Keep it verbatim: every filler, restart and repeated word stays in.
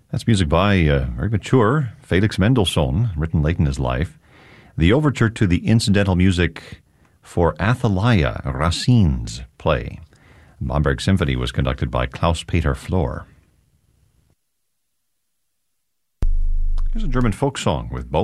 That's music by uh, very mature Felix Mendelssohn, written late in his life. The overture to the incidental music for Athaliah, Racine's play. Bamberg Symphony was conducted by Klaus-Peter Flohr. Here's a German folk song with both